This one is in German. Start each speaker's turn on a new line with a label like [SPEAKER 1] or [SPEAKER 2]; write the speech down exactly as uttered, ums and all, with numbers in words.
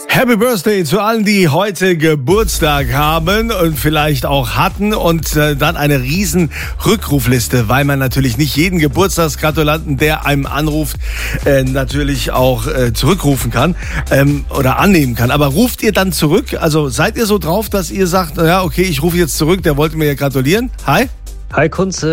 [SPEAKER 1] Happy Birthday zu allen, die heute Geburtstag haben und vielleicht auch hatten und äh, dann eine riesen Rückrufliste, weil man natürlich nicht jeden Geburtstagsgratulanten, der einem anruft, äh, natürlich auch äh, zurückrufen kann ähm, oder annehmen kann. Aber ruft ihr dann zurück? Also seid ihr so drauf, dass ihr sagt, naja, okay, ich rufe jetzt zurück, der wollte mir ja gratulieren? Hi?
[SPEAKER 2] Hi Kunze.